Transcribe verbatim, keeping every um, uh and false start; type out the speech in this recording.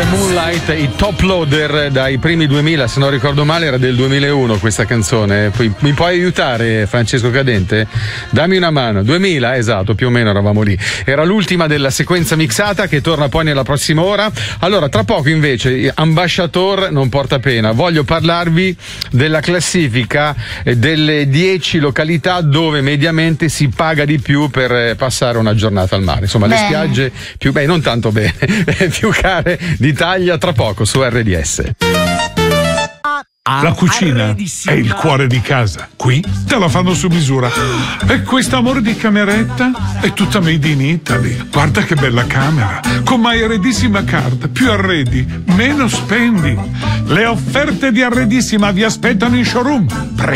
the Moonlight, i Top Loader dai primi duemila, se non ricordo male era del duemilauno questa canzone. Poi, mi puoi aiutare, Francesco Cadente? Dammi una mano. duemila, esatto, più o meno eravamo lì. Era l'ultima della sequenza mixata che torna poi nella prossima ora. Allora, tra poco invece, Ambasciator non porta pena. Voglio parlarvi della classifica delle dieci località dove mediamente si paga di più per passare una giornata al mare. Insomma, bene. Le spiagge più, beh, non tanto bene, più care d'Italia, tra poco su R D S. La cucina è il cuore di casa. Qui te la fanno su misura. E questo amore di cameretta è tutta made in Italy. Guarda che bella camera. Con MyArredissima Card, più arredi, meno spendi. Le offerte di Arredissima vi aspettano in showroom.